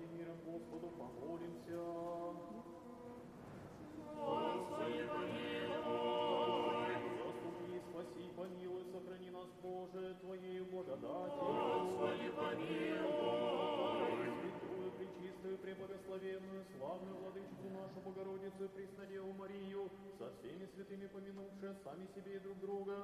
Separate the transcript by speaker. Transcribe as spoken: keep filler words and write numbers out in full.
Speaker 1: и миром Господу помолимся.
Speaker 2: Господи, помилуй.
Speaker 1: Заступи, спаси, помилуй, сохрани нас, Боже, Твоею благодатью.
Speaker 2: Господи, помилуй.
Speaker 1: Святую, пречистую, преблагословенную, славную Владычицу нашу Богородицу и Преснодеву Марию, со всеми святыми помянувши сами себе и друг друга,